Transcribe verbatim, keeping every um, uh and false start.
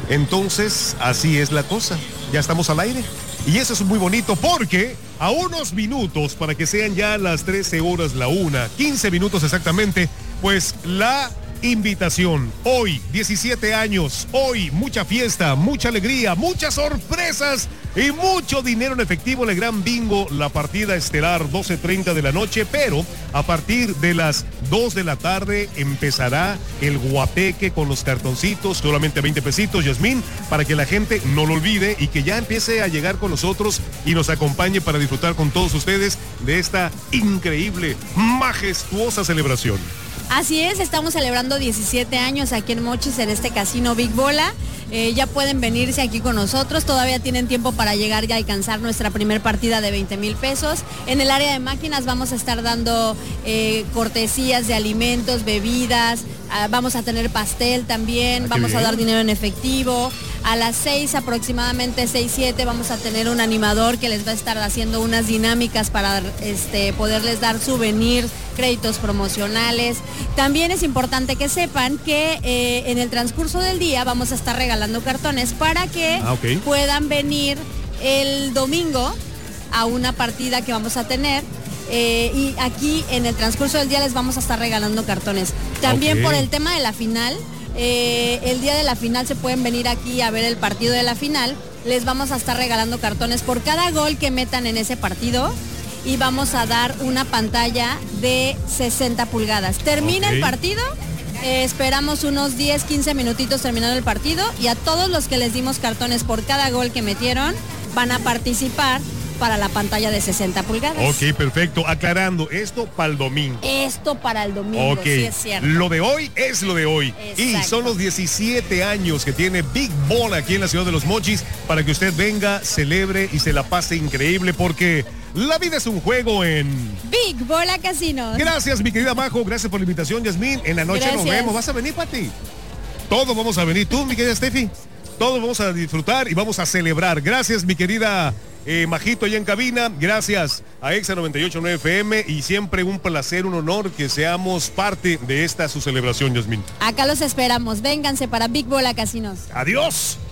Entonces, así es la cosa. Ya estamos al aire. Y eso es muy bonito porque a unos minutos, para que sean ya las trece horas, la una, quince minutos exactamente, pues la invitación. Hoy, diecisiete años, hoy mucha fiesta, mucha alegría, muchas sorpresas y mucho dinero en efectivo en el Gran Bingo, la partida estelar doce treinta de la noche, pero a partir de las dos de la tarde empezará el guateque con los cartoncitos, solamente veinte pesitos, Yasmín, para que la gente no lo olvide y que ya empiece a llegar con nosotros y nos acompañe para disfrutar con todos ustedes de esta increíble, majestuosa celebración. Así es, estamos celebrando diecisiete años aquí en Mochis, en este casino Big Bola. Eh, ya pueden venirse aquí con nosotros, todavía tienen tiempo para llegar y alcanzar nuestra primer partida de veinte mil pesos. En el área de máquinas vamos a estar dando eh, cortesías de alimentos, bebidas, uh, vamos a tener pastel también, ah, vamos a dar dinero en efectivo. A las seis aproximadamente, seis, siete, vamos a tener un animador que les va a estar haciendo unas dinámicas para este, poderles dar souvenirs, créditos promocionales. También es importante que sepan que eh, en el transcurso del día vamos a estar regalando cartones para que ah, okay. puedan venir el domingo a una partida que vamos a tener. Eh, y aquí en el transcurso del día les vamos a estar regalando cartones. También okay. por el tema de la final. Eh, el día de la final se pueden venir aquí a ver el partido de la final. Les vamos a estar regalando cartones por cada gol que metan en ese partido y vamos a dar una pantalla de sesenta pulgadas. Termina okay. el partido, eh, esperamos unos diez, quince minutitos terminando el partido y a todos los que les dimos cartones por cada gol que metieron van a participar para la pantalla de sesenta pulgadas. Ok, perfecto. Aclarando, esto para el domingo. Esto para el domingo, Ok, sí es cierto. Lo de hoy es lo de hoy. Exacto. Y son los diecisiete años que tiene Big Bola aquí en la ciudad de Los Mochis para que usted venga, celebre y se la pase increíble porque la vida es un juego en Big Bola Casinos. Gracias, mi querida Majo. Gracias por la invitación, Yasmín. En la noche Gracias. Nos vemos. ¿Vas a venir, Pati? Todos vamos a venir. Tú, mi querida Steffi. Todos vamos a disfrutar y vamos a celebrar. Gracias, mi querida Eh, Majito allá en cabina, gracias a Exa noventa y ocho punto nueve F M y siempre un placer, un honor que seamos parte de esta su celebración, Yasmín. Acá los esperamos, vénganse para Big Bola Casinos. Adiós.